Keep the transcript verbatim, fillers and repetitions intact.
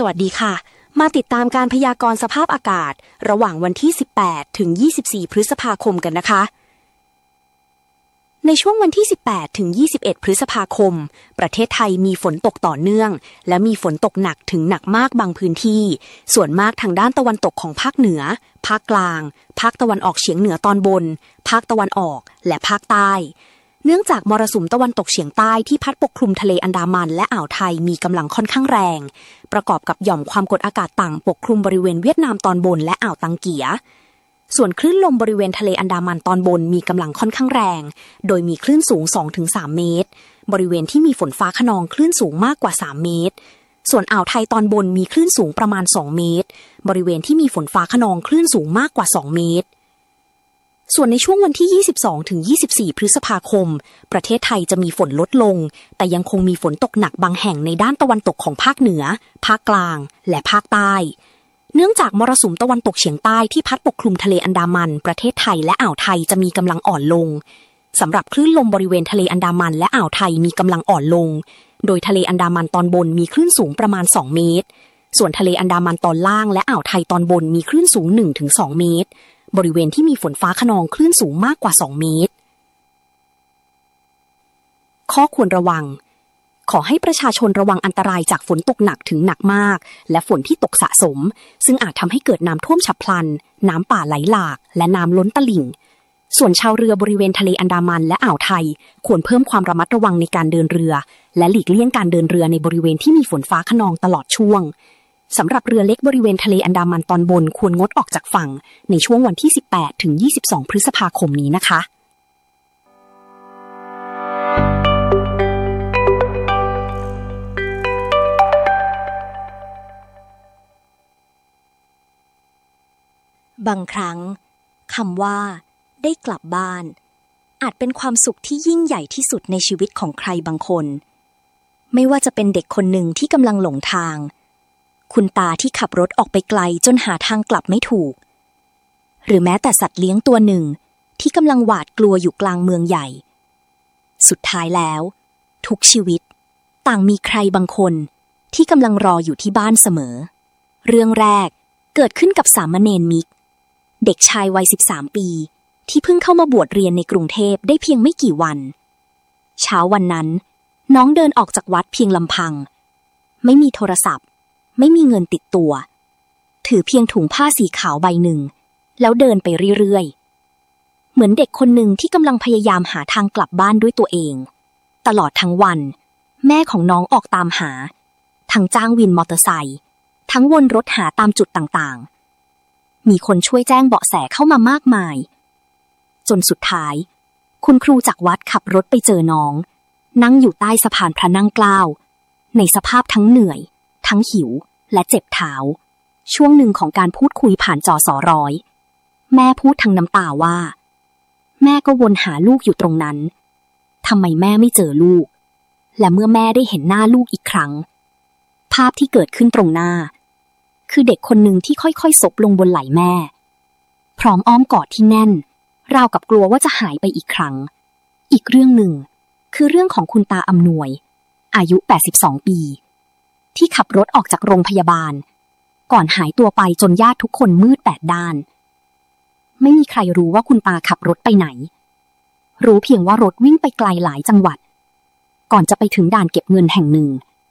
วัสดีค่ะมาติดตามการพยากรณ์สภาพอากาศระหว่างวันที่สิบแปดถึงยี่สิบสี่พฤษภาคมกันนะคะในช่วงวันที่สิบแปดถึงยี่สิบเอ็ดพฤษภาคมประเทศไทยมีฝนตกต่อเนื่องและมีฝนตกหนักถึงหนักมากบางพื้นที่ส่วนมากทางด้านตะวันตกของภาคเหนือภาคกลางภาคตะวันออกเฉียงเหนือตอนบนภาคตะวันออกและภาคใต้เนื่องจากมรสุมตะวันตกเฉียงใต้ที่พัดปกคลุมทะเลอันดามันและอ่าวไทยมีกำลังค่อนข้างแรงประกอบกับหย่อมความกดอากาศต่ำปกคลุมบริเวณเวียดนามตอนบนและอ่าวตังเกียส่วนคลื่นลมบริเวณทะเลอันดามันตอนบนมีกำลังค่อนข้างแรงโดยมีคลื่นสูง สองถึงสาม เมตรบริเวณที่มีฝนฟ้าคะนองคลื่นสูงมากกว่าสามเมตรส่วนอ่าวไทยตอนบนมีคลื่นสูงประมาณสองเมตรบริเวณที่มีฝนฟ้าคะนองคลื่นสูงมากกว่าสองเมตรส่วนในช่วงวันที่ยี่สิบสองถึงยี่สิบสี่พฤษภาคมประเทศไทยจะมีฝนลดลงแต่ยังคงมีฝนตกหนักบางแห่งในด้านตะวันตกของภาคเหนือภาคกลางและภาคใต้เนื่องจากมรสุมตะวันตกเฉียงใต้ที่พัดปกคลุมทะเลอันดามันประเทศไทยและอ่าวไทยจะมีกำลังอ่อนลงสำหรับคลื่นลมบริเวณทะเลอันดามันและอ่าวไทยมีกำลังอ่อนลงโดยทะเลอันดามันตอนบนมีคลื่นสูงประมาณสองเมตรส่วนทะเลอันดามันตอนล่างและอ่าวไทยตอนบนมีคลื่นสูง หนึ่งถึงสอง เมตรบริเวณที่มีฝนฟ้าคะนองคลื่นสูงมากกว่าสองเมตรข้อควรระวังขอให้ประชาชนระวังอันตรายจากฝนตกหนักถึงหนักมากและฝนที่ตกสะสมซึ่งอาจทำให้เกิดน้ำท่วมฉับพลันน้ำป่าไหลหลากและน้ำล้นตลิ่งส่วนชาวเรือบริเวณทะเลอันดามันและอ่าวไทยควรเพิ่มความระมัดระวังในการเดินเรือและหลีกเลี่ยงการเดินเรือในบริเวณที่มีฝนฟ้าคะนองตลอดช่วงสำหรับเรือเล็กบริเวณทะเลอันดามันตอนบนควรงดออกจากฝั่งในช่วงวันที่สิบแปดถึงยี่สิบสองพฤษภาคมนี้นะคะบางครั้งคำว่าได้กลับบ้านอาจเป็นความสุขที่ยิ่งใหญ่ที่สุดในชีวิตของใครบางคนไม่ว่าจะเป็นเด็กคนหนึ่งที่กำลังหลงทางคุณตาที่ขับรถออกไปไกลจนหาทางกลับไม่ถูกหรือแม้แต่สัตว์เลี้ยงตัวหนึ่งที่กำลังหวาดกลัวอยู่กลางเมืองใหญ่สุดท้ายแล้วทุกชีวิตต่างมีใครบางคนที่กำลังรออยู่ที่บ้านเสมอเรื่องแรกเกิดขึ้นกับสามเณรมิกเด็กชายวัยสิบสามปีที่เพิ่งเข้ามาบวชเรียนในกรุงเทพได้เพียงไม่กี่วันเช้าวันนั้นน้องเดินออกจากวัดเพียงลำพังไม่มีโทรศัพท์ไม่มีเงินติดตัวถือเพียงถุงผ้าสีขาวใบหนึ่งแล้วเดินไปเรื่อยๆเหมือนเด็กคนหนึ่งที่กำลังพยายามหาทางกลับบ้านด้วยตัวเองตลอดทั้งวันแม่ของน้องออกตามหาทั้งจ้างวินมอเตอร์ไซค์ทั้งวนรถหาตามจุดต่างๆมีคนช่วยแจ้งเบาะแสเข้ามามากมายจนสุดท้ายคุณครูจากวัดขับรถไปเจอน้องนั่งอยู่ใต้สะพานพระนั่งเกล้าในสภาพทั้งเหนื่อยทั้งหิวและเจ็บเท้าช่วงหนึ่งของการพูดคุยผ่านจอสอร้อยแม่พูดทั้งน้ำตาว่าแม่ก็วนหาลูกอยู่ตรงนั้นทำไมแม่ไม่เจอลูกและเมื่อแม่ได้เห็นหน้าลูกอีกครั้งภาพที่เกิดขึ้นตรงหน้าคือเด็กคนหนึ่งที่ค่อยๆซบลงบนไหล่แม่พร้อมอ้อมกอดที่แน่นราวกับกลัวว่าจะหายไปอีกครั้งอีกเรื่องหนึ่งคือเรื่องของคุณตาอำนวยอายุแปดสิบสองปีที่ขับรถออกจากโรงพยาบาลก่อนหายตัวไปจนญาติทุกคนมืดแปดด้านไม่มีใครรู้ว่าคุณตาขับรถไปไหนรู้เพียงว่ารถวิ่งไปไกลหลายจังหวัดก่อนจะไปถึงด่านเก็บเงินแห่งหนึ่ง